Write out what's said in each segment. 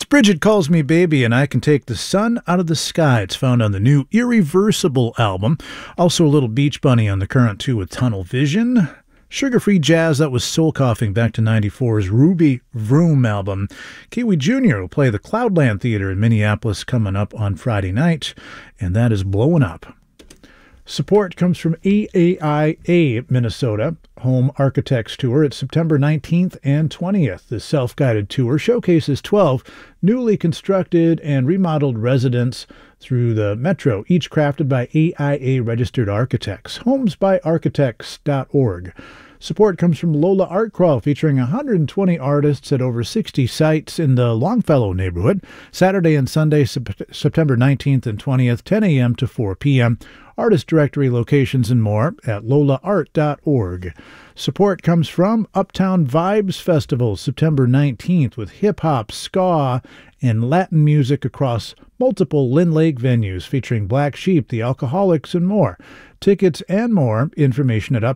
Bridget Calls Me Baby, and I Can Take the Sun Out of the Sky. It's found on the new Irreversible album. Also a little Beach Bunny on the current, too, with Tunnel Vision. Sugar Free Jazz, that was Soul Coughing back to 94's Ruby Vroom album. Kiwi Jr. will play the Cloudland Theater in Minneapolis coming up on Friday night, and that is blowing up. Support comes from AAIA Minnesota Home Architects Tour. It's September 19th and 20th. The self-guided tour showcases 12 newly constructed and remodeled residences through the metro, each crafted by AIA-registered architects. Homesbyarchitects.org. Support comes from Lola Art Crawl, featuring 120 artists at over 60 sites in the Longfellow neighborhood. Saturday and Sunday, September 19th and 20th, 10 a.m. to 4 p.m. Artist directory, locations, and more at lolaart.org. Support comes from Uptown Vibes Festival, September 19th, with hip-hop, ska, and Latin music across multiple Lynn Lake venues, featuring Black Sheep, The Alcoholics, and more. Tickets and more information at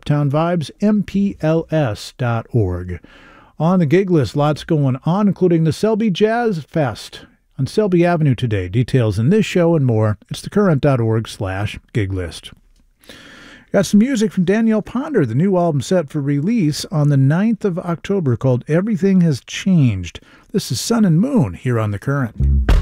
uptownvibesmpls.org. On the gig list, lots going on, including the Selby Jazz Fest on Selby Avenue today. Details in this show and more. It's thecurrent.org/gig list. Got some music from Danielle Ponder, the new album set for release on the 9th of October called Everything Has Changed. This is Sun and Moon here on The Current.